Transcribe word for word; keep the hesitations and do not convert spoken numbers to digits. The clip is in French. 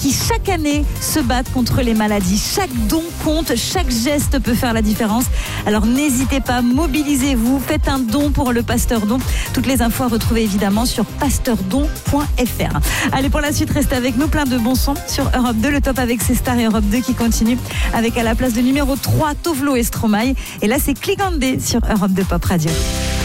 qui chaque année se battent contre les maladies. Chaque don compte, chaque geste peut faire la différence. Alors n'hésitez pas, mobilisez-vous, faites un don pour le Pasteur Don. Toutes les infos à retrouver évidemment sur pasteur don point f r. Allez, pour la suite, restez avec nous, plein de bons sons sur Europe deux, le top avec ses stars et Europe deux qui continue avec à la place de numéro trois, Tovlo et Stromae. Et là, c'est Cligandé sur Europe deux Pop Radio.